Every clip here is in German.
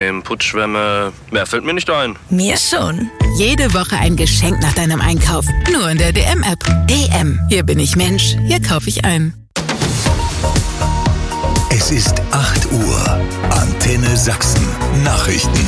System, Putzschwämme, mehr fällt mir nicht ein. Mir schon. Jede Woche ein Geschenk nach deinem Einkauf. Nur in der DM-App. DM. Hier bin ich Mensch. Hier kaufe ich ein. Es ist 8 Uhr. Antenne Sachsen. Nachrichten.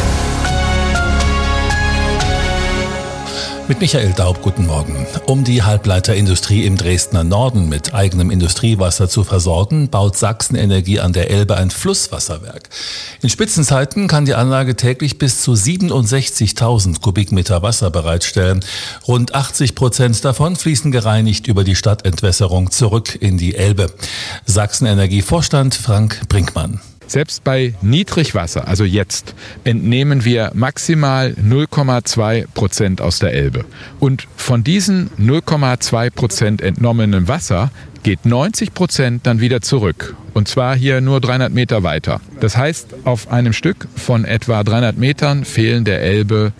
Mit Michael Daub, guten Morgen. Um die Halbleiterindustrie im Dresdner Norden mit eigenem Industriewasser zu versorgen, baut Sachsen Energie an der Elbe ein Flusswasserwerk. In Spitzenzeiten kann die Anlage täglich bis zu 67.000 Kubikmeter Wasser bereitstellen. Rund 80% davon fließen gereinigt über die Stadtentwässerung zurück in die Elbe. Sachsen Energie-Vorstand Frank Brinkmann. Selbst bei Niedrigwasser, also jetzt, entnehmen wir maximal 0,2% aus der Elbe. Und von diesen 0,2% entnommenem Wasser geht 90% dann wieder zurück. Und zwar hier nur 300 Meter weiter. Das heißt, auf einem Stück von etwa 300 Metern fehlen der Elbe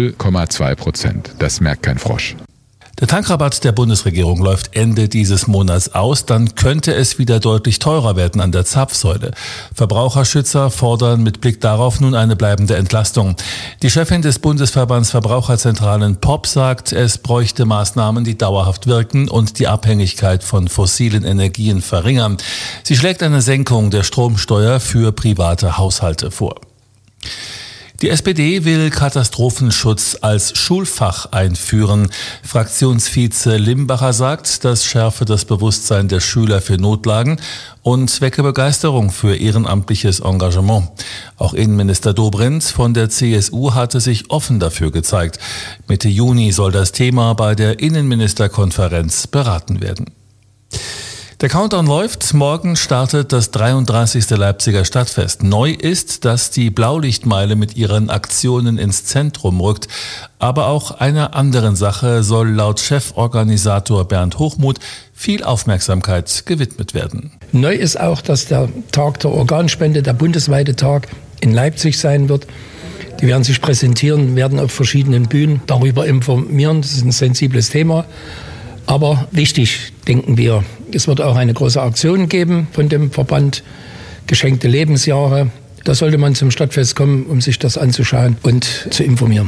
0,2%. Das merkt kein Frosch. Der Tankrabatt der Bundesregierung läuft Ende dieses Monats aus, dann könnte es wieder deutlich teurer werden an der Zapfsäule. Verbraucherschützer fordern mit Blick darauf nun eine bleibende Entlastung. Die Chefin des Bundesverbands Verbraucherzentralen POP sagt, es bräuchte Maßnahmen, die dauerhaft wirken und die Abhängigkeit von fossilen Energien verringern. Sie schlägt eine Senkung der Stromsteuer für private Haushalte vor. Die SPD will Katastrophenschutz als Schulfach einführen. Fraktionsvize Limbacher sagt, das schärfe das Bewusstsein der Schüler für Notlagen und wecke Begeisterung für ehrenamtliches Engagement. Auch Innenminister Dobrindt von der CSU hatte sich offen dafür gezeigt. Mitte Juni soll das Thema bei der Innenministerkonferenz beraten werden. Der Countdown läuft. Morgen startet das 33. Leipziger Stadtfest. Neu ist, dass die Blaulichtmeile mit ihren Aktionen ins Zentrum rückt. Aber auch einer anderen Sache soll laut Cheforganisator Bernd Hochmuth viel Aufmerksamkeit gewidmet werden. Neu ist auch, dass der Tag der Organspende, der bundesweite Tag, in Leipzig sein wird. Die werden sich präsentieren, werden auf verschiedenen Bühnen darüber informieren. Das ist ein sensibles Thema. Aber wichtig, denken wir, es wird auch eine große Aktion geben von dem Verband Geschenkte Lebensjahre. Da sollte man zum Stadtfest kommen, um sich das anzuschauen und zu informieren.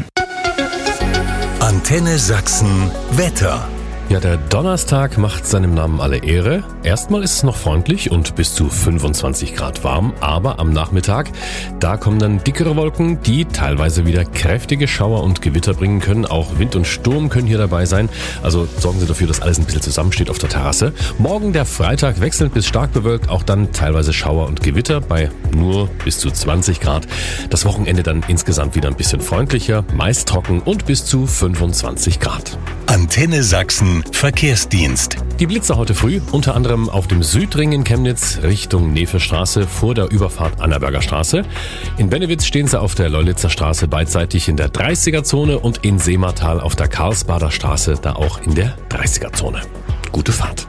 Antenne Sachsen Wetter. Ja, der Donnerstag macht seinem Namen alle Ehre. Erstmal ist es noch freundlich und bis zu 25 Grad warm, aber am Nachmittag, da kommen dann dickere Wolken, die teilweise wieder kräftige Schauer und Gewitter bringen können. Auch Wind und Sturm können hier dabei sein, also sorgen Sie dafür, dass alles ein bisschen zusammensteht auf der Terrasse. Morgen der Freitag wechselnd bis stark bewölkt, auch dann teilweise Schauer und Gewitter bei nur bis zu 20 Grad. Das Wochenende dann insgesamt wieder ein bisschen freundlicher, meist trocken und bis zu 25 Grad. Antenne Sachsen Verkehrsdienst. Die Blitzer heute früh, unter anderem auf dem Südring in Chemnitz Richtung Nevestraße vor der Überfahrt Annaberger Straße. In Bennewitz stehen sie auf der Leulitzer Straße beidseitig in der 30er-Zone und in Seematal auf der Karlsbader Straße da auch in der 30er-Zone. Gute Fahrt.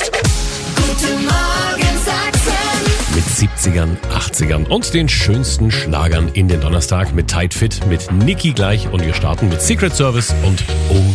Guten Morgen, Sachsen. Mit 70ern, 80ern und den schönsten Schlagern in den Donnerstag mit Tight Fit mit Niki gleich und wir starten mit Secret Service und